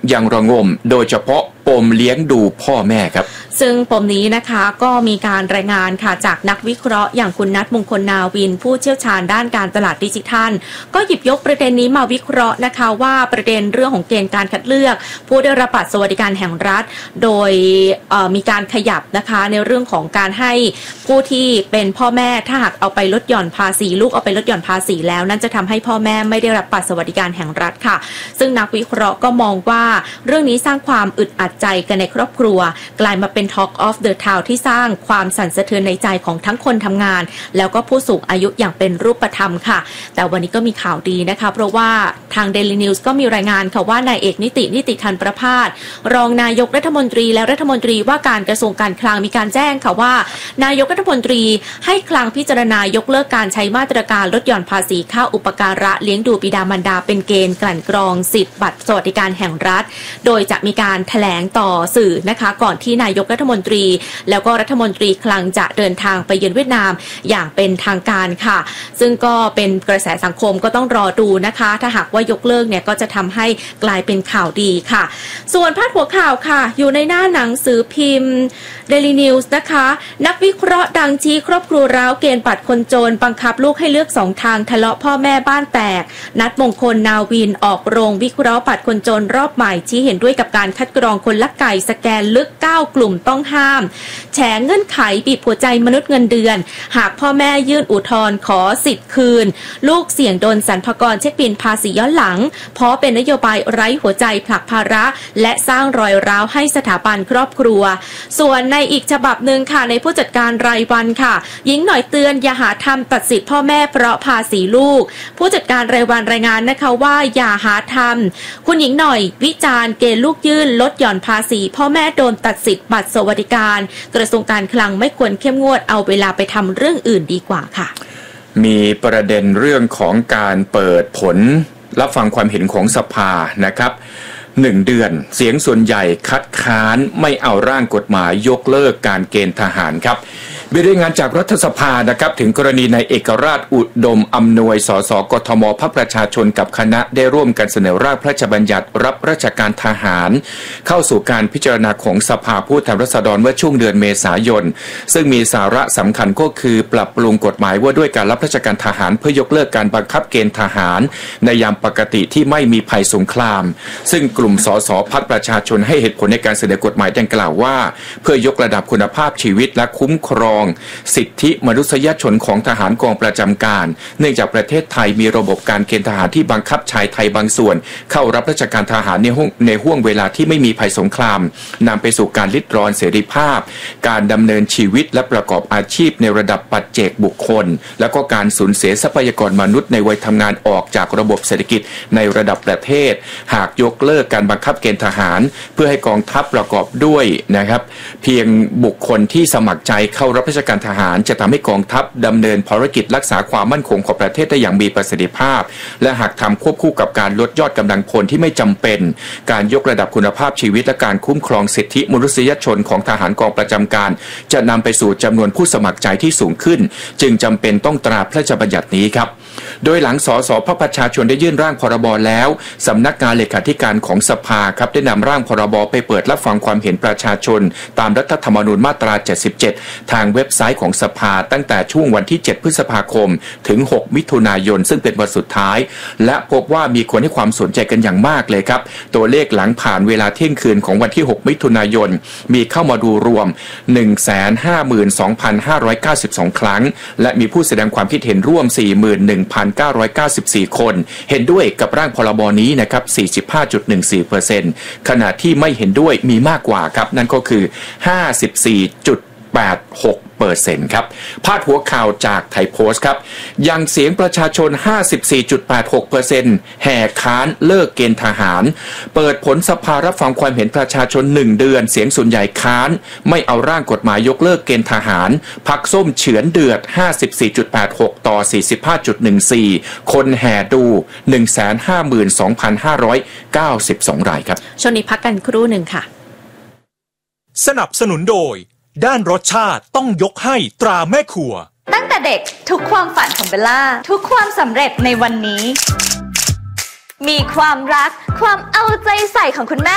ยังระงมโดยเฉพาะปมเลี้ยงดูพ่อแม่ครับซึ่งปมนี้นะคะก็มีการรายงานค่ะจากนักวิเคราะห์อย่างคุณณัฐ มงคลนาวินผู้เชี่ยวชาญด้านการตลาดดิจิทัลก็หยิบยกประเด็นนี้มาวิเคราะห์นะคะว่าประเด็นเรื่องของเกณฑ์การคัดเลือกผู้ได้รับบัตรสวัสดิการแห่งรัฐโดยมีการขยับนะคะในเรื่องของการให้ผู้ที่เป็นพ่อแม่ถ้าหากเอาไปลดหย่อนภาษีลูกเอาไปลดหย่อนภาษีแล้วนั่นจะทำให้พ่อแม่ไม่ได้รับบัตรสวัสดิการแห่งรัฐค่ะซึ่งนักวิเคราะห์ก็มองว่าเรื่องนี้สร้างความอึดอัดใจกันในครอบครัวกลายมาเป็น Talk of the Town ที่สร้างความสั่นสะเทือนในใจของทั้งคนทำงานแล้วก็ผู้สูงอายุอย่างเป็นรูปธรรมค่ะแต่วันนี้ก็มีข่าวดีนะคะเพราะว่าทาง Daily News ก็มีรายงานค่ะว่านายเอกนิติธันประภาสรองนายกรัฐมนตรีและรัฐมนตรีว่าการกระทรวงการคลังมีการแจ้งค่ะว่านายกรัฐมนตรีให้คลังพิจารณายกเลิกการใช้มาตรการลดหย่อนภาษีค่าอุปการะเลี้ยงดูบิดามารดาเป็นเกณฑ์กลั่นกรองสิทธิ์บัตรสวัสดิการแห่งรัฐโดยจะมีการแถลงต่อสื่อนะคะก่อนที่นายกรัฐมนตรีแล้วก็รัฐมนตรีคลังจะเดินทางไปเยือนเวียดนามอย่างเป็นทางการค่ะซึ่งก็เป็นกระแสสังคมก็ต้องรอดูนะคะถ้าหากว่ายกเลิกเนี่ยก็จะทำให้กลายเป็นข่าวดีค่ะส่วนพาดหัวข่าวค่ะอยู่ในหน้าหนังสือพิมพ์ Daily News นะคะนักวิเคราะห์ดังชี้ครอบครัวร้าวเกณฑ์บัตรคนจนบังคับลูกให้เลือก2ทางทะเลาะพ่อแม่บ้านแตกณัฐ มงคลนาวินออกโรงวิเคราะห์บัตรคนจนรอบใหม่ชี้เห็นด้วยกับการคัดกรองคนลักไก่สแกนลึก9กลุ่มต้องห้ามแฉเงื่อนไขบีบหัวใจมนุษย์เงินเดือนหากพ่อแม่ยื่นอุทธรณ์ขอสิทธิ์คืนลูกเสี่ยงโดนสรรพากรเช็คบินภาษีย้อนหลังเพราะเป็นนโยบายไร้หัวใจผลักภาระและสร้างรอยร้าวให้สถาบันครอบครัวส่วนในอีกฉบับหนึ่งค่ะในผู้จัดการรายวันค่ะหญิงหน่อยเตือนอย่าหาทำตัดสิทธิพ่อแม่เพราะภาษีลูกผู้จัดการรายวันรายงานนะคะว่าอย่าหาทำคุณหญิงหน่อยวิจารณ์เกณฑ์ลูกยื่นลดหย่อนภาษีพ่อแม่โดนตัดสิทธิ์บัตรสวัสดิการกระทรวงการคลังไม่ควรเข้มงวดเอาเวลาไปทำเรื่องอื่นดีกว่าค่ะมีประเด็นเรื่องของการเปิดผลรับฟังความเห็นของสภานะครับ1 เดือนเสียงส่วนใหญ่คัดค้านไม่เอาร่างกฎหมายยกเลิกการเกณฑ์ทหารครับมีรายงานจากรัฐสภานะครับถึงกรณีนายเอกราชอุดมอำนวยสสกทมพรรคประชาชนกับคณะได้ร่วมกันเสนอร่างพระราชบัญญัติรับราชการทหารเข้าสู่การพิจารณาของสภาผู้แทนราษฎรเมื่อช่วงเดือนเมษายนซึ่งมีสาระสำคัญก็คือปรับปรุงกฎหมายว่าด้วยการรับราชการทหารเพื่อยกเลิกการบังคับเกณฑ์ทหารในยามปกติที่ไม่มีภัยสงครามซึ่งกลุ่มสสพรรคประชาชนให้เหตุผลในการเสนอกฎหมายดังกล่าวว่าเพื่อยกระดับคุณภาพชีวิตและคุ้มครองสิทธิมนุษยชนของทหารกองประจำการเนื่องจากประเทศไทยมีระบบการเกณฑ์ทหารที่บังคับชายไทยบางส่วนเข้ารับราชการทหารในห่วงเวลาที่ไม่มีภัยสงครามนำไปสู่การริดรอนเสรีภาพการดำเนินชีวิตและประกอบอาชีพในระดับปัจเจกบุคคลและก็การสูญเสียทรัพยากรมนุษย์ในวัยทำงานออกจากระบบเศรษฐกิจในระดับประเทศหากยกเลิกการบังคับเกณฑ์ทหารเพื่อให้กองทัพประกอบด้วยนะครับเพียงบุคคลที่สมัครใจเข้ารับราชการทหารจะทำให้กองทัพดำเนินภารกิจรักษาความมั่นคงของประเทศได้อย่างมีประสิทธิภาพและหากทำควบคู่กับการลดยอดกำลังพลที่ไม่จำเป็นการยกระดับคุณภาพชีวิตและการคุ้มครองสิทธิมนุษยชนของทหารกองประจำการจะนำไปสู่จำนวนผู้สมัครใจที่สูงขึ้นจึงจำเป็นต้องตราพระราชบัญญัตินี้ครับโดยหลังสสพรรคประชาชนได้ยื่นร่างพรบแล้วสำนักงานเลขาธิการของสภาครับได้นำร่างพรบไปเปิดรับฟังความเห็นประชาชนตามรัฐธรรมนูญมาตรา77ทางเว็บไซต์ของสภาตั้งแต่ช่วงวันที่7พฤษภาคมถึง6มิถุนายนซึ่งเป็นวันสุดท้ายและพบว่ามีคนให้ความสนใจกันอย่างมากเลยครับตัวเลขหลังผ่านเวลาเที่ยงคืนของวันที่6มิถุนายนมีเข้ามาดูรวม 152,592 ครั้งและมีผู้แสดงความคิดเห็นร่วม 41,994 คนเห็นด้วยกับร่างพรบนี้นะครับ 45.14% ขณะที่ไม่เห็นด้วยมีมากกว่าครับนั่นก็คือ 54.86%ครับพาดหัวข่าวจากไทยโพสต์ครับยังเสียงประชาชน 54.86% แห่ค้านเลิกเกณฑ์ทหารเปิดผลสภารับฟังความเห็นประชาชน1เดือนเสียงส่วนใหญ่ค้านไม่เอาร่างกฎหมายยกเลิกเกณฑ์ทหารพรรคส้มเฉือนเดือด 54.86 ต่อ 45.14 คนแห่ดู 152,592 รายครับช่วงนี้พักกันครู่หนึ่งค่ะสนับสนุนโดยด้านรสชาติต้องยกให้ตราแม่ครัวตั้งแต่เด็กทุกความฝันของเบลล่าทุกความสำเร็จในวันนี้มีความรักความเอาใจใส่ของคุณแม่